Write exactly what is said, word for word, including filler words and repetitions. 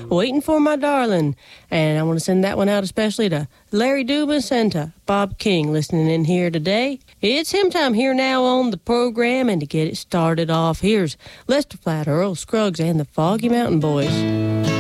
Waiting for My Darling. And I want to send that one out especially to Larry Dubas and to Bob King listening in here today. It's hymn time here now on the program, and to get it started off, here's Lester Flatt, Earl Scruggs, and the Foggy Mountain Boys.